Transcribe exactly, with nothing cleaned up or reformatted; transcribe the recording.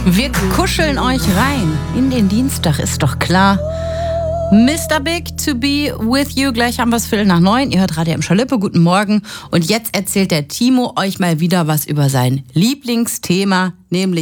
Wir kuscheln euch rein in den Dienstag, ist doch klar. Mister Big to be with you. Gleich haben wir es Viertel nach neun. Ihr hört Radio M. Schalippe. Guten Morgen. Und jetzt erzählt der Timo euch mal wieder was über sein Lieblingsthema, nämlich